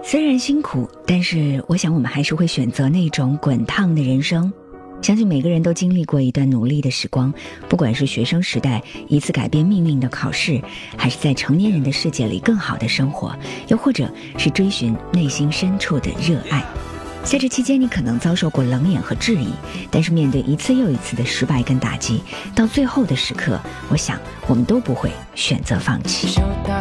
虽然辛苦，但是我想我们还是会选择那种滚烫的人生。相信每个人都经历过一段努力的时光，不管是学生时代一次改变命运的考试，还是在成年人的世界里更好的生活，又或者是追寻内心深处的热爱。在这期间，你可能遭受过冷眼和质疑，但是面对一次又一次的失败跟打击，到最后的时刻，我想我们都不会选择放弃。 手打